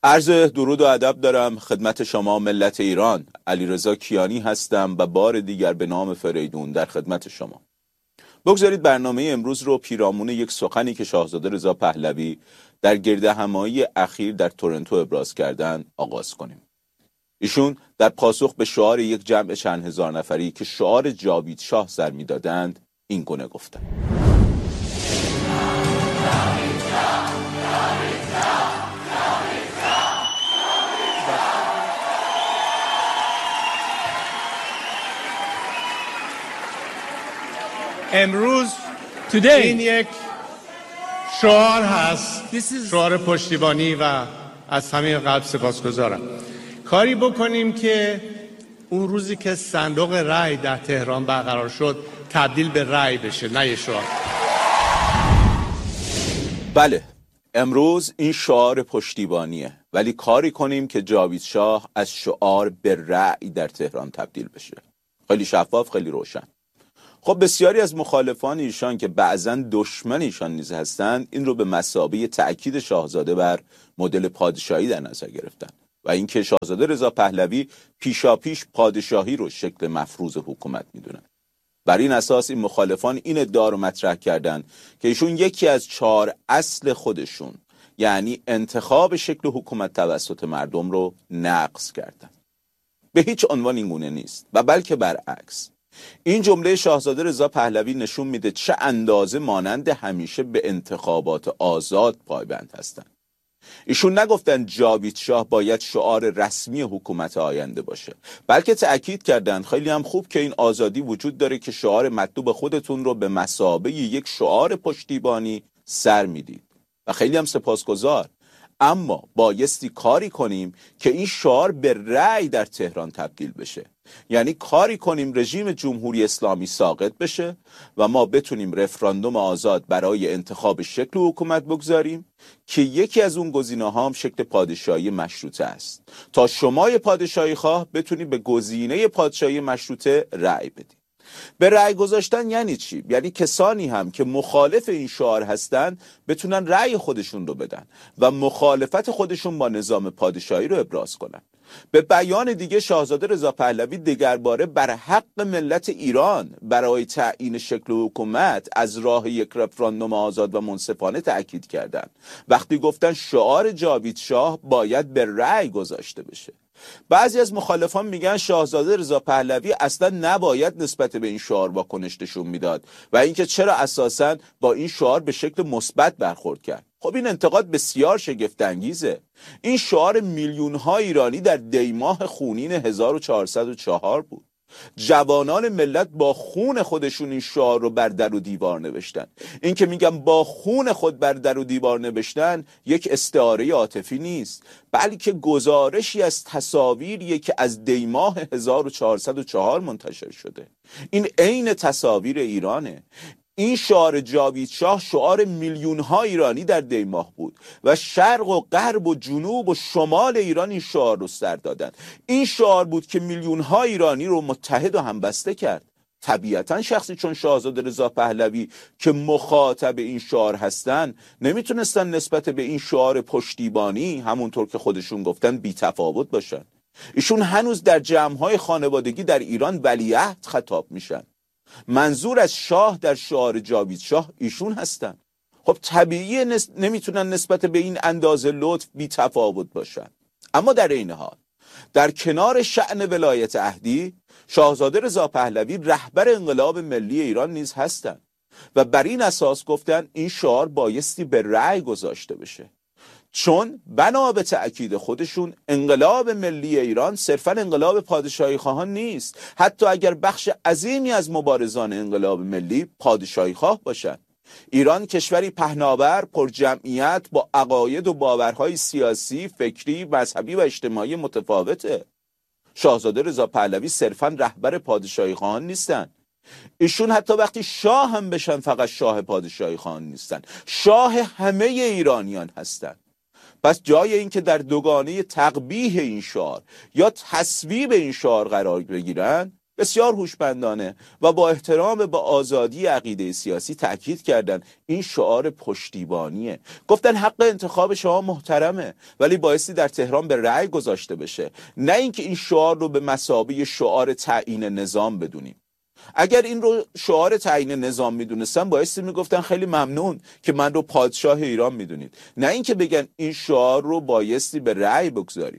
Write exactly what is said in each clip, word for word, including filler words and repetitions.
عرض درود و ادب دارم خدمت شما ملت ایران. علیرضا کیانی هستم و بار دیگر به نام فریدون در خدمت شما. بگذارید برنامه امروز رو پیرامون یک سخنی که شاهزاده رضا پهلوی در گردهمایی اخیر در تورنتو ابراز کردن آغاز کنیم. ایشون در پاسخ به شعار یک جمع چند هزار نفری که شعار جاوید شاه سر می‌دادند این گونه گفتند: امروز Today, این یک شعار هست، is- شعار پشتیبانی و از همین قلب سپاسگزارم. کاری بکنیم که اون روزی که صندوق رای در تهران برقرار شد تبدیل به رای بشه، نه یه شعار. بله، امروز این شعار پشتیبانیه، ولی کاری کنیم که جاوید شاه از شعار به رأی در تهران تبدیل بشه. خیلی شفاف، خیلی روشن. خب بسیاری از مخالفان ایشان که بعضاً دشمن ایشان نیز هستند این رو به مثابه تأکید شاهزاده بر مدل پادشاهی در نظر گرفتن و اینکه شاهزاده رضا پهلوی پیشاپیش پادشاهی رو شکل مفروض حکومت میدونن. بر این اساس این مخالفان این ادعا رو مطرح کردن که ایشون یکی از چهار اصل خودشون، یعنی انتخاب شکل حکومت توسط مردم رو نقض کردن. به هیچ عنوان این گونه نیست و بلکه برعکس. این جمله شاهزاده رضا پهلوی نشون میده چه اندازه مانند همیشه به انتخابات آزاد پایبند هستند. ایشون نگفتن جاوید شاه باید شعار رسمی حکومت آینده باشه، بلکه تأکید کردن خیلی هم خوب که این آزادی وجود داره که شعار مطلوب خودتون رو به مثابه یک شعار پشتیبانی سر میدید و خیلی هم سپاسگزار، اما بایستی کاری کنیم که این شعار به رأی در تهران تبدیل بشه. یعنی کاری کنیم رژیم جمهوری اسلامی ساقط بشه و ما بتونیم رفراندوم آزاد برای انتخاب شکل حکومت بگذاریم که یکی از اون گزینه‌ها هم شکل پادشاهی مشروطه است تا شمای پادشاهی خواه بتونی به گزینه پادشاهی مشروطه رأی بدی. به رأی گذاشتن یعنی چی؟ یعنی کسانی هم که مخالف این شعار هستند بتونن رأی خودشون رو بدن و مخالفت خودشون با نظام پادشاهی رو ابراز کنن. به بیان دیگه شاهزاده رضا پهلوی دگرباره بر حق ملت ایران برای تعیین شکل حکومت از راه یک رفراندوم آزاد و منصفانه تأکید کردند وقتی گفتن شعار جاوید شاه باید به رأی گذاشته بشه. بعضی از مخالفان میگن شاهزاده رضا پهلوی اصلا نباید نسبت به این شعار واکنش نشون میداد و اینکه چرا اساساً با این شعار به شکل مثبت برخورد کرد. خب این انتقاد بسیار شگفت انگیزه. این شعار میلیون ها ایرانی در دیماه خونین هزار و چهارصد و چهار بود. جوانان ملت با خون خودشون این شعار رو بر در و دیوار نوشتن. این که میگم با خون خود بر در و دیوار نوشتن یک استعاره عاطفی نیست، بلکه گزارشی از تصاویریه که از دیماه هزار و چهارصد و چهار منتشر شده. این عین تصاویر ایرانه. این شعار جاوید شاه شعار میلیون ها ایرانی در دیماه بود و شرق و غرب و جنوب و شمال ایران این شعار رو سر دادن. این شعار بود که میلیون ها ایرانی رو متحد و همبسته کرد. طبیعتا شخصی چون شاهزاده رضا پهلوی که مخاطب این شعار هستن نمیتونستن نسبت به این شعار پشتیبانی همونطور که خودشون گفتن بی تفاوت باشن. ایشون هنوز در جمع‌های خانوادگی در ایران ولیعهد خطاب میشن. منظور از شاه در شعار جاوید شاه ایشون هستن. خب طبیعیه نس... نمیتونن نسبت به این اندازه لطف بی تفاوت باشن. اما در این حال در کنار شأن ولایت عهدی شاهزاده رضا پهلوی رهبر انقلاب ملی ایران نیز هستند و بر این اساس گفتن این شعار بایستی به رأی گذاشته بشه، چون بنا به تأکید خودشون انقلاب ملی ایران صرفا انقلاب پادشاهی خواهان نیست، حتی اگر بخش عظیمی از مبارزان انقلاب ملی پادشاهی خواه باشند. ایران کشوری پهناور پر جمعیت با عقاید و باورهای سیاسی، فکری، مذهبی و اجتماعی متفاوته. شاهزاده رضا پهلوی صرفا رهبر پادشاهی خواهان نیستن. ایشون حتی وقتی شاه هم بشن فقط شاه پادشاهی خواهان نیستن، شاه همه ایرانیان هستن. پس جای این که در دوگانه تقبیح این شعار یا تصویب این شعار قرار بگیرن بسیار هوشمندانه و با احترام به آزادی عقیده سیاسی تأکید کردن این شعار پشتیبانیه. گفتن حق انتخاب شما محترمه، ولی بایستی در تهران به رأی گذاشته بشه، نه اینکه این شعار رو به مثابه شعار تعیین نظام بدونیم. اگر این رو شعار تعیین نظام میدونستن بایستی میگفتن خیلی ممنون که من رو پادشاه ایران میدونید، نه اینکه بگن این شعار رو بایستی به رأی بگذاریم.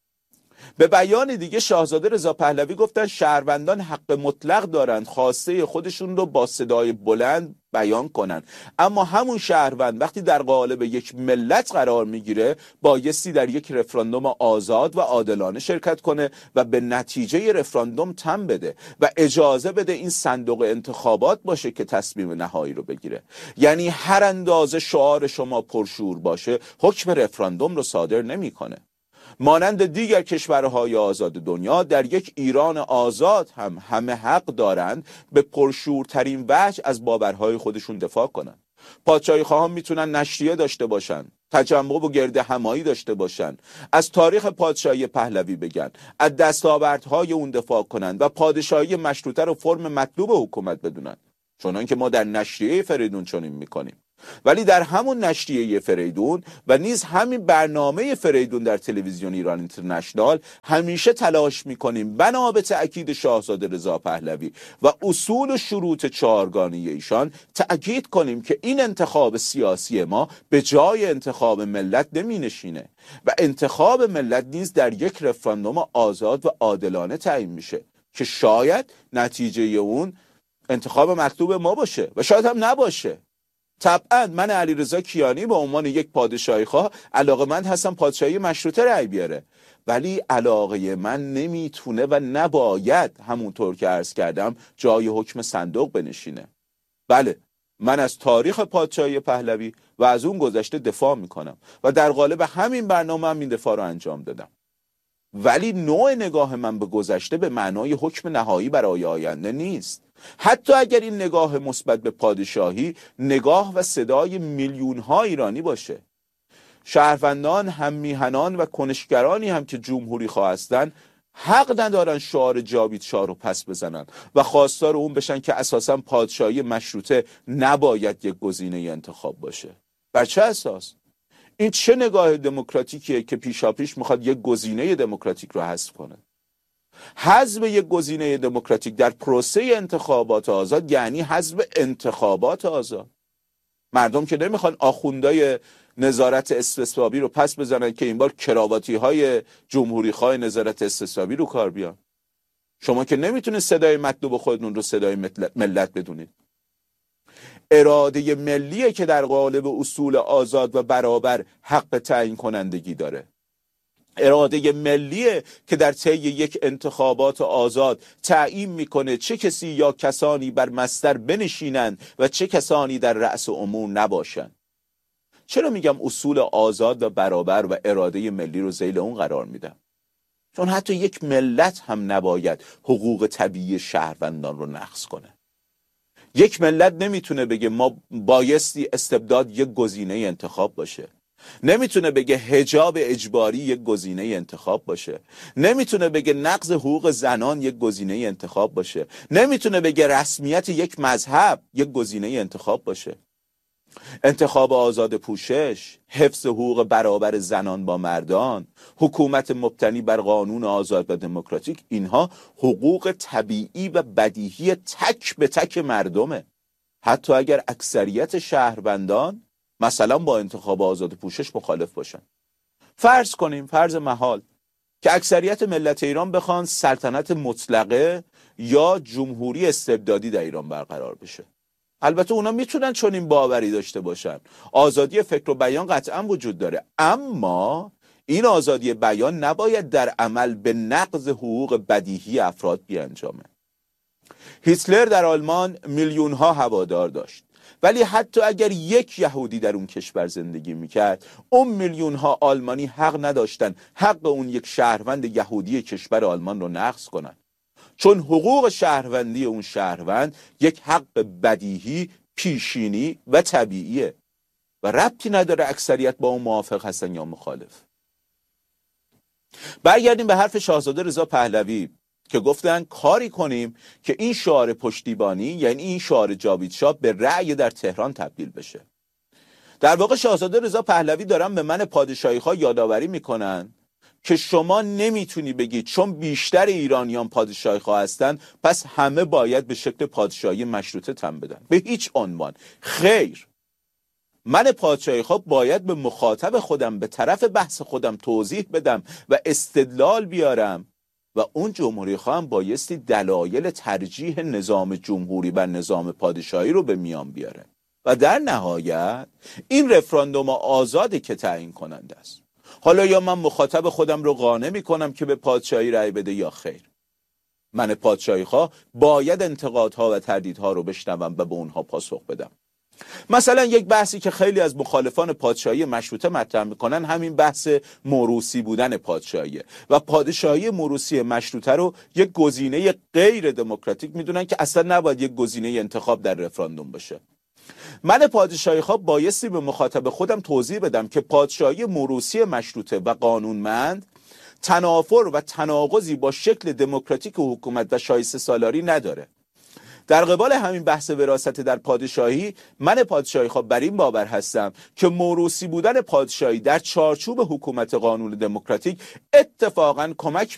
به بیان دیگه شاهزاده رضا پهلوی گفتن شهروندان حق مطلق دارند خواسته خودشون رو با صدای بلند بیان کنن، اما همون شهروند وقتی در قالب یک ملت قرار میگیره بایستی در یک رفراندوم آزاد و عادلانه شرکت کنه و به نتیجه رفراندوم تن بده و اجازه بده این صندوق انتخابات باشه که تصمیم نهایی رو بگیره. یعنی هر اندازه شعار شما پرشور باشه حکم رفراندوم رو صادر نمیکنه. مانند دیگر کشورهای آزاد دنیا در یک ایران آزاد هم همه حق دارند به پرشورترین وجه از باورهای خودشون دفاع کنند. پادشاهی خواهان میتونن نشریه داشته باشن، تجمع و گرد همایی داشته باشن، از تاریخ پادشاهی پهلوی بگن، از دستاوردهای اون دفاع کنن و پادشاهی مشروطه رو فرم مطلوب حکومت بدونن، چنان که ما در نشریه فریدون چنین میکنیم. ولی در همون نشریه فریدون و نیز همین برنامه فریدون در تلویزیون ایران اینترنشنال همیشه تلاش میکنیم بنا به تأکید شاهزاده رضا پهلوی و اصول و شروط چهارگانه ایشان تأکید کنیم که این انتخاب سیاسی ما به جای انتخاب ملت نمی نشینه و انتخاب ملت نیز در یک رفراندوم آزاد و عادلانه تعیین میشه که شاید نتیجه اون انتخاب مطلوب ما باشه و شاید هم نباشه. طبعا من علیرضا کیانی به عنوان یک پادشاهی خواه علاقه‌مند هستم پادشاهی مشروطه رأی بیاره، ولی علاقه من نمیتونه و نباید همونطور که عرض کردم جای حکم صندوق بنشینه. بله، من از تاریخ پادشاهی پهلوی و از اون گذشته دفاع میکنم و در قالب همین برنامه هم این دفاع رو انجام دادم، ولی نوع نگاه من به گذشته به معنای حکم نهایی برای آینده نیست. حتی اگر این نگاه مثبت به پادشاهی نگاه و صدای میلیون ها ایرانی باشه. شهروندان هم میهنان و کنشگرانی هم که جمهوری خواه هستن حق ندارن شعار جاوید شاه رو پس بزنن و خواستار اون بشن که اساسا پادشاهی مشروطه نباید یک گزینه انتخاب باشه. بر چه اساس؟ این چه نگاه دموکراتیکیه که پیشاپیش میخواد یک گزینه دموکراتیک رو حذف کنه؟ حذف یک گزینه دموکراتیک در پروسه انتخابات آزاد یعنی حذف انتخابات آزاد. مردم که نمیخوان آخوندای نظارت استصوابی رو پس بزنن که این بار کراواتی های جمهوری خواه نظارت استصوابی رو کار بیان. شما که نمیتونید صدای مطلوب خودتون رو صدای ملت بدونید. اراده ملیه که در قالب اصول آزاد و برابر حق تعیین کنندگی داره. اراده ملیه که در طی یک انتخابات آزاد تعیین میکنه چه کسی یا کسانی بر مصدر بنشینند و چه کسانی در رأس امور نباشند. چرا میگم اصول آزاد و برابر و اراده ملی رو ذیل اون قرار میدم؟ چون حتی یک ملت هم نباید حقوق طبیعی شهروندان رو نقض کنه. یک ملت نمیتونه بگه ما بایستی استبداد یک گزینه انتخاب باشه. نمیتونه بگه حجاب اجباری یک گزینه انتخاب باشه. نمیتونه بگه نقض حقوق زنان یک گزینه انتخاب باشه. نمیتونه بگه رسمیت یک مذهب یک گزینه انتخاب باشه. انتخاب آزاد پوشش، حفظ حقوق برابر زنان با مردان، حکومت مبتنی بر قانون آزاد و دموکراتیک، اینها حقوق طبیعی و بدیهی تک به تک مردمه. حتی اگر اکثریت شهروندان مثلا با انتخاب آزاد پوشش مخالف باشن. فرض کنیم، فرض محال، که اکثریت ملت ایران بخوان سلطنت مطلقه یا جمهوری استبدادی در ایران برقرار بشه. البته اونا میتونن چون این باوری داشته باشن. آزادی فکر و بیان قطعا وجود داره، اما این آزادی بیان نباید در عمل به نقض حقوق بدیهی افراد بیانجامه. هیتلر در آلمان میلیون ها هوادار داشت، ولی حتی اگر یک یهودی در اون کشور زندگی میکرد، اون میلیون ها آلمانی حق نداشتن حق اون یک شهروند یهودی کشور آلمان رو نقض کنن، چون حقوق شهروندی اون شهروند یک حق بدیهی، پیشینی و طبیعیه و ربطی نداره اکثریت با اون موافق هستن یا مخالف. برگردیم به حرف شاهزاده رضا پهلوی. که گفتن کاری کنیم که این شعار پشتیبانی، یعنی این شعار جاوید شاه، به رأی در تهران تبدیل بشه. در واقع شاهزاده رضا پهلوی دارن به من پادشاهی ها یادآوری میکنن که شما نمیتونی بگی چون بیشتر ایرانیان پادشاهی ها هستن پس همه باید به شکل پادشاهی مشروطه تن بدن. به هیچ عنوان. خیر، من پادشاهی ها باید به مخاطب خودم، به طرف بحث خودم توضیح بدم و استدلال بیارم و اون جمهوری خواه هم بایستی دلایل ترجیح نظام جمهوری و نظام پادشاهی رو به میان بیاره و در نهایت این رفراندوم آزاده که تعیین کننده است. حالا یا من مخاطب خودم رو قانع میکنم که به پادشاهی رأی بده یا خیر. من پادشاهی خواه باید انتقادها و تردیدها رو بشنوم و به اونها پاسخ بدم. مثلا یک بحثی که خیلی از مخالفان پادشاهی مشروطه مطرح میکنن همین بحث موروثی بودن پادشاهیه و پادشاهی موروثی مشروطه رو یک گزینه غیر دموکراتیک میدونن که اصلا نباید یک گزینه انتخاب در رفراندوم باشه. من پادشاهی خواه بایستی به مخاطب خودم توضیح بدم که پادشاهی موروثی مشروطه و قانونمند تنافر و تناقضی با شکل دموکراتیک حکومت و شایسته سالاری نداره. در قبال همین بحث وراثت در پادشاهی، من پادشاهی خواه بر این باور هستم که موروثی بودن پادشاهی در چارچوب حکومت قانون دموکراتیک اتفاقاً کمک